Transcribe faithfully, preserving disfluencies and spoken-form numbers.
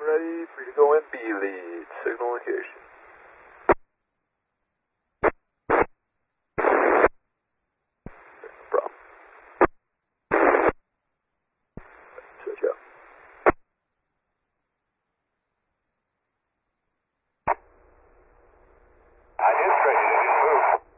ready for you to go in B lead. Signal location.